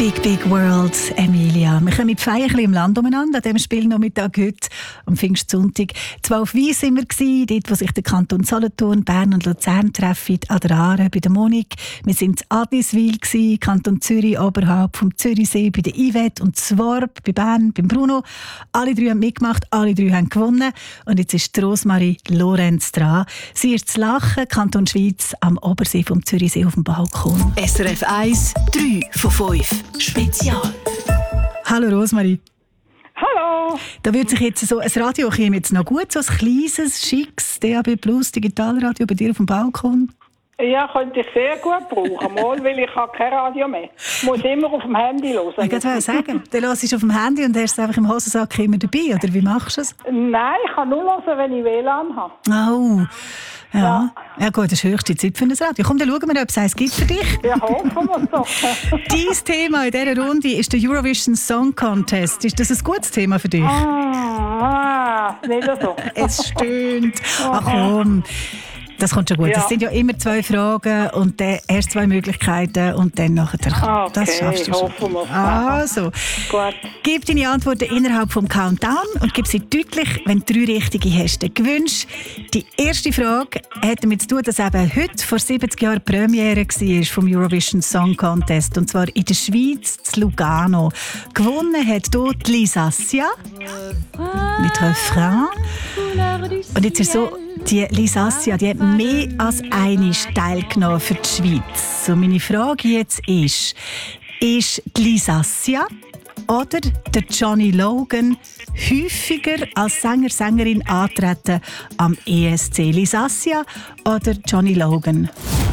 Big World, Emilia. Wir kommen mit Feiern im Land umeinander, an diesem Spielnachmittag heute, am Pfingstsonntag. 12 Weih sind wir gewesen, dort, wo sich der Kanton Solothurn, Bern und Luzern treffen, an der Aare bei der Monik. Wir sind in Adliswil gewesen, Kanton Zürich, oberhalb vom Zürichsee, bei der Yvette und Zworb, bei Bern, beim Bruno. Alle drei haben mitgemacht, alle drei haben gewonnen. Und jetzt ist Rosmarie Lorenz dran. Sie ist zu Lachen, Kanton Schweiz, am Obersee vom Zürichsee auf dem Balkon. SRF 1, 3 von 5. Spezial. Hallo Rosmarie. Hallo. Da würde sich jetzt so ein Radio käme jetzt noch gut, so ein kleines, schickes DAB+ Digitalradio bei dir auf dem Balkon. Ja, könnte ich sehr gut brauchen, mal, weil ich habe kein Radio mehr. Ich muss immer auf dem Handy hören. Ich wollte sagen, du hörst es auf dem Handy und hast es einfach im Hosensack immer dabei, oder wie machst du es? Nein, ich kann nur hören, wenn ich WLAN habe. Oh, ja. Ja gut, das ist höchste Zeit für ein Radio. Komm, dann schauen wir, ob es eins gibt für dich. Ja, hoffen wir es doch. Dein Thema in dieser Runde ist der Eurovision Song Contest. Ist das ein gutes Thema für dich? Nicht so. Es stöhnt. Ach komm. Das kommt schon gut. Es sind ja immer 2 Fragen und dann erst 2 Möglichkeiten und dann nachher. Okay, das schaffst du schon. Hoffen wir. Also, gut. Gib deine Antworten innerhalb vom Countdown und gib sie deutlich, wenn du 3 richtige hast. Den Gewünsch. Die erste Frage hat damit zu tun, dass eben heute vor 70 Jahren Premiere war vom Eurovision Song Contest und zwar in der Schweiz, zu Lugano. Gewonnen hat dort Lisa Sia mit Refrain. Und jetzt ist so, die Lisa Sia, die hat mehr als einmal teilgenommen für die Schweiz. So, meine Frage jetzt ist die Lisa Sia oder der Johnny Logan häufiger als Sänger-Sängerin antreten am ESC? Lisa Sia oder Johnny Logan?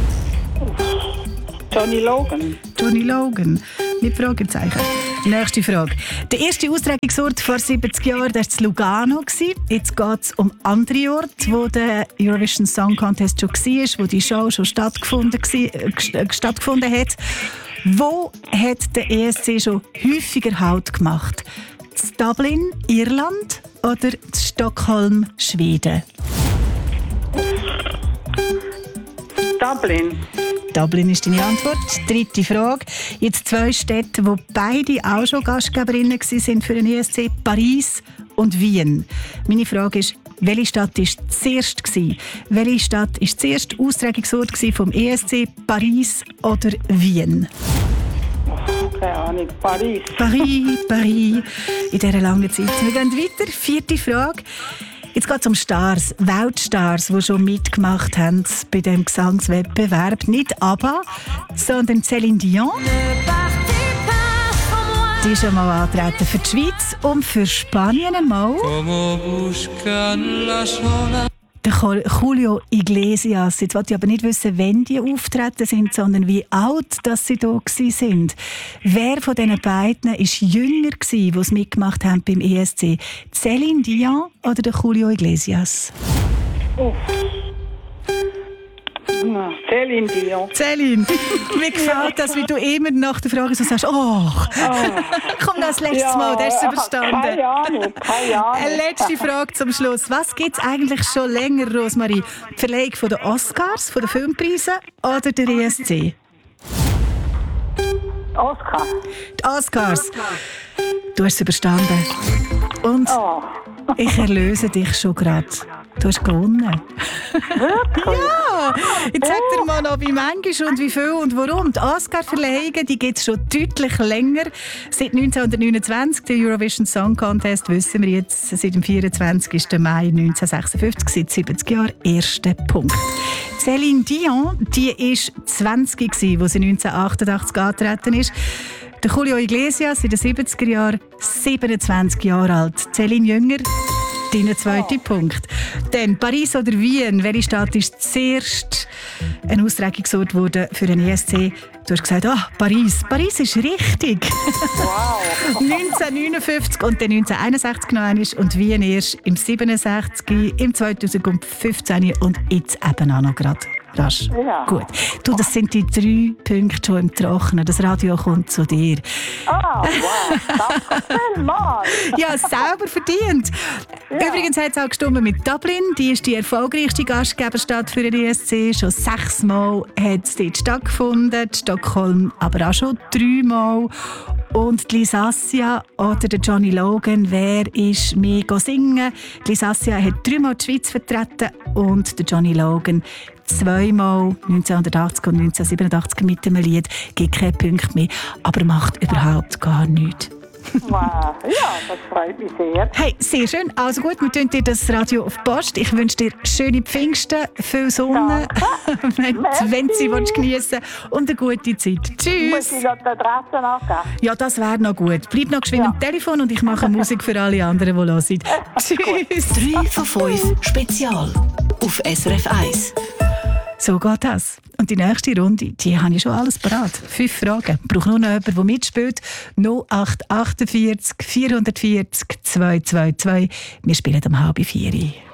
Johnny Logan. Johnny Logan. Mit Fragezeichen. Nächste Frage. Der erste Austragungsort vor 70 Jahren war in Lugano. Jetzt geht es um andere Orte, wo der Eurovision Song Contest schon war, wo die Show schon stattgefunden hat. Wo hat der ESC schon häufiger Halt gemacht? In Dublin, Irland oder in Stockholm, Schweden? Dublin. Dublin ist deine Antwort. Dritte Frage. Jetzt 2 Städte, wo beide auch schon Gastgeberinnen waren für den ESC, Paris und Wien. Meine Frage ist, welche Stadt war zuerst? Welche Stadt war zuerst Austragungsort vom ESC, Paris oder Wien? Keine Ahnung, Paris. Paris, in dieser langen Zeit. Wir gehen weiter. 4. Frage. Jetzt geht es um Stars, Weltstars, die schon mitgemacht haben bei diesem Gesangswettbewerb. Nicht ABBA, sondern Céline Dion. Die ist schon mal antreten für die Schweiz und für Spanien einmal. Der Julio Iglesias. Jetzt wollte ich aber nicht wissen, wann die auftreten sind, sondern wie alt dass sie da waren. Wer von diesen beiden war jünger, die es mitgemacht haben beim ESC? Céline Dion oder der Julio Iglesias? Céline Dion. Céline, mir gefällt das, wie du immer nach der Frage so sagst, komm, das letztes Mal, das hast du überstanden. Keine Ahnung. Eine letzte Frage zum Schluss. Was gibt es eigentlich schon länger, Rosmarie? Die Verleihung von den Oscars, von den Filmpreisen oder der ESC? Oscar. Die Oscars. Du hast es überstanden. Und ich erlöse dich schon gerade. Du hast gewonnen. Ja! Jetzt sag dir mal noch, wie manchmal und wie viel und warum. Die Oscar-Verleihungen gibt es schon deutlich länger. Seit 1929, der Eurovision Song Contest, wissen wir jetzt, seit dem 24. Mai 1956, seit 70 Jahren, erster Punkt. Céline Dion, die war 20, als sie 1988 angetreten ist. Der Julio Iglesias in den 70er Jahren 27 Jahre alt. Céline jünger. Dein zweiter Punkt. Dann Paris oder Wien. Welche Stadt ist zuerst ein Austragungsort wurde für den ESC? Du hast gesagt, Paris. Paris ist richtig. Wow. 1959 und dann 1961 noch einmal und Wien erst im 67, im 2015 und jetzt eben auch noch gerade. Rasch. Ja. Gut. Du, das sind die 3 Punkte schon im Trockenen. Das Radio kommt zu dir. Ah, wow. Danke vielmals. Ja, selber verdient. Ja. Übrigens hat es auch gestimmt mit Dublin. Die ist die erfolgreichste Gastgeberstadt für den ESC. Schon 6 Mal hat es dort stattgefunden. Stockholm aber auch schon 3 Mal. Und Lisassia oder der Johnny Logan, wer ist mehr singen? Lisassia hat 3 Mal die Schweiz vertreten und der Johnny Logan 2 Mal 1980 und 1987 mit dem Lied. Gibt keine Punkte mehr, aber macht überhaupt gar nichts. Wow. Ja, das freut mich sehr. Hey, sehr schön. Also gut, wir tun dir das Radio auf die Post. Ich wünsche dir schöne Pfingsten, viel Sonne, wenn du sie geniessen willst, und eine gute Zeit. Muss Tschüss. ich noch die Adresse angeben? Ja, das wäre noch gut. Bleib noch geschwind am Telefon und ich mache Musik für alle anderen, die hören. Tschüss. 3 von 5 Spezial auf SRF 1. So geht das. Und die nächste Runde, die habe ich schon alles parat. 5 Fragen. Ich brauche nur noch jemanden, der mitspielt. 0848 440 222. Wir spielen um 3:30.